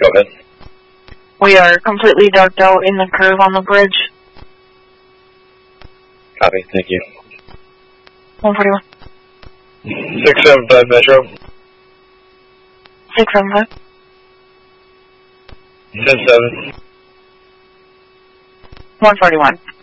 Go ahead. We are completely darked out in the curve on the bridge. Copy, thank you. 141. 675 Metro. 675. 10-7. 141.